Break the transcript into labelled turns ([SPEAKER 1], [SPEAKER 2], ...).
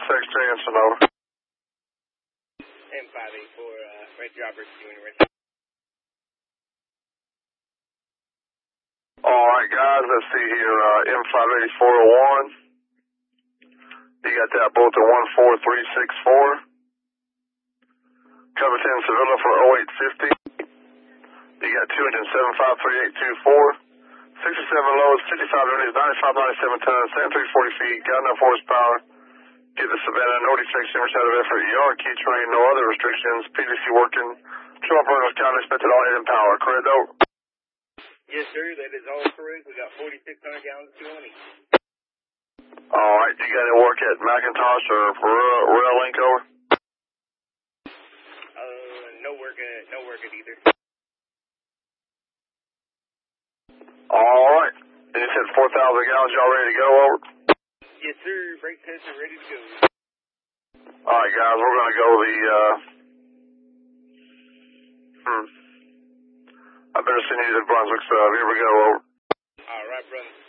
[SPEAKER 1] 6 Jansen, over.
[SPEAKER 2] M584, Red Roberts doing Red.
[SPEAKER 1] Alright guys, let's see here, M58401. You got that both at 14364. Cover 10 Sevilla for 0850. You got 207-53824. 67 lows, 55 units, 95, 97 tons, 7340 feet, got enough horsepower. Get the Savannah, no defection, out of effort, yard key train, no other restrictions, PVC working. 12 Burners County expected all 8 in power, correct though?
[SPEAKER 2] Yes sir, that is all correct. We got 4,600 gallons of fuel on it.
[SPEAKER 1] Alright, you got any work at McIntosh or Rail Link over?
[SPEAKER 2] No work at either.
[SPEAKER 1] Alright, and you said 4,000 gallons, y'all ready to go over?
[SPEAKER 2] Yes sir, brake tests are ready to go.
[SPEAKER 1] Alright guys, we're gonna go I better send you to Brunswick sub, here we go, over.
[SPEAKER 2] Alright brother.